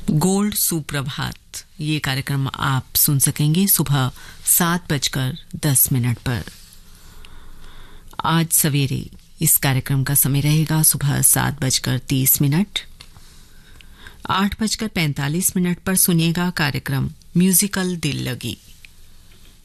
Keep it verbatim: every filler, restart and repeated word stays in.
Gold सुप्रभात ये कार्यक्रम आप सुन सकेंगे सुबह सात बजकर दस मिनट पर। आज सवेरे इस कार्यक्रम का समय रहेगा सुबह सात बजकर तीस मिनट। आठ बजकर पैंतालीस मिनट पर सुनिएगा कार्यक्रम म्यूजिकल दिल लगी।